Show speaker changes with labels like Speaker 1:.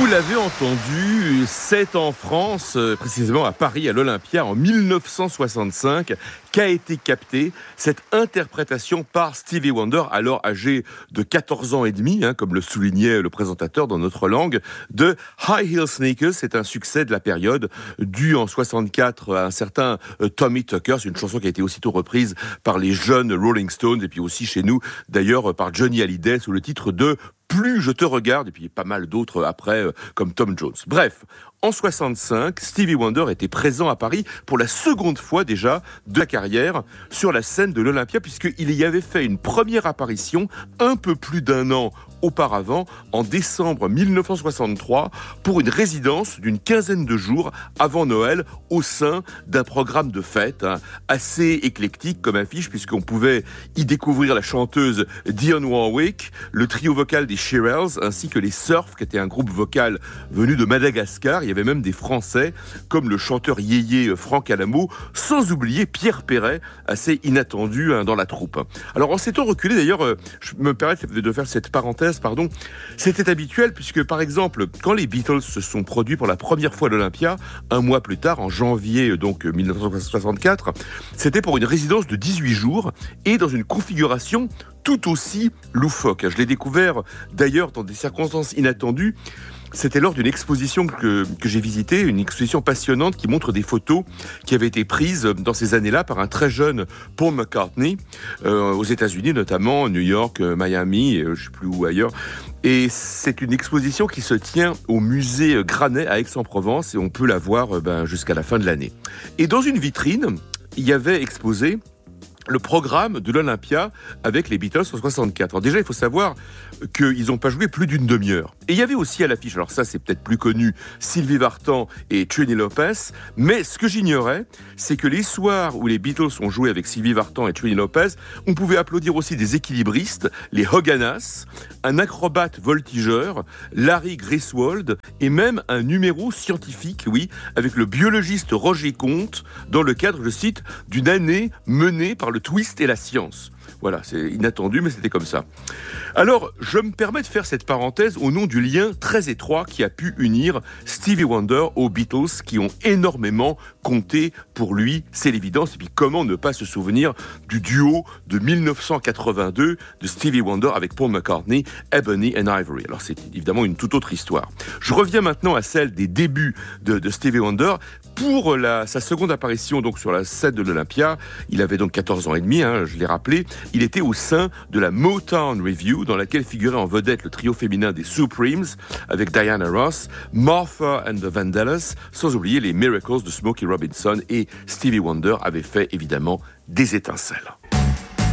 Speaker 1: l'avez entendu, c'est en France, précisément à Paris, à l'Olympia, en 1965, qu'a été captée cette interprétation par Stevie Wonder, alors âgé de 14 ans et demi, comme le soulignait le présentateur dans notre langue, de High Heel Sneakers. C'est un succès de la période, dû en 64 à un certain Tommy Tucker. C'est une chanson qui a été aussitôt reprise par les jeunes Rolling Stones, et puis aussi chez nous, d'ailleurs, par Johnny Hallyday, sous le titre de Plus je te regarde, et puis pas mal d'autres après, comme Tom Jones. Bref, en 65, Stevie Wonder était présent à Paris pour la seconde fois déjà de la carrière sur la scène de l'Olympia, puisqu'il y avait fait une première apparition un peu plus d'un an auparavant, en décembre 1963, pour une résidence d'une quinzaine de jours avant Noël, au sein d'un programme de fête assez éclectique comme affiche, puisqu'on pouvait y découvrir la chanteuse Dionne Warwick, le trio vocal des Shirelles, ainsi que les Surf, qui était un groupe vocal venu de Madagascar. Il y avait même des Français, comme le chanteur yéyé Franck Alamo, sans oublier Pierre Perret, assez inattendu dans la troupe. Alors, en ces temps reculés, d'ailleurs, je me permets de faire cette parenthèse, c'était habituel puisque, par exemple, quand les Beatles se sont produits pour la première fois à l'Olympia, un mois plus tard, en janvier 1964, c'était pour une résidence de 18 jours et dans une configuration tout aussi loufoque. Je l'ai découvert d'ailleurs dans des circonstances inattendues. C'était lors d'une exposition que j'ai visitée, une exposition passionnante qui montre des photos qui avaient été prises dans ces années-là par un très jeune Paul McCartney, aux États-Unis notamment, New York, Miami, je ne sais plus où ailleurs. Et c'est une exposition qui se tient au musée Granet à Aix-en-Provence et on peut la voir jusqu'à la fin de l'année. Et dans une vitrine, il y avait exposé le programme de l'Olympia avec les Beatles en 64. Alors déjà, il faut savoir qu'ils n'ont pas joué plus d'une demi-heure. Et il y avait aussi à l'affiche, alors ça c'est peut-être plus connu, Sylvie Vartan et Trini Lopez, mais ce que j'ignorais, c'est que les soirs où les Beatles ont joué avec Sylvie Vartan et Trini Lopez, on pouvait applaudir aussi des équilibristes, les Hoganas, un acrobate voltigeur, Larry Griswold, et même un numéro scientifique, oui, avec le biologiste Roger Comte, dans le cadre, je cite, d'une année menée par le twist et la science. Voilà, c'est inattendu, mais c'était comme ça. Alors, je me permets de faire cette parenthèse au nom du lien très étroit qui a pu unir Stevie Wonder aux Beatles, qui ont énormément compté pour lui, c'est l'évidence. Et puis, comment ne pas se souvenir du duo de 1982 de Stevie Wonder avec Paul McCartney, Ebony and Ivory. Alors, c'est évidemment une toute autre histoire. Je reviens maintenant à celle des débuts de Stevie Wonder. Pour sa seconde apparition donc sur la scène de l'Olympia, il avait donc 14 ans et demi, je l'ai rappelé. Il était au sein de la Motown Revue, dans laquelle figurait en vedette le trio féminin des Supremes, avec Diana Ross, Martha and the Vandellas, sans oublier les Miracles de Smokey Robinson, et Stevie Wonder avait fait évidemment des étincelles.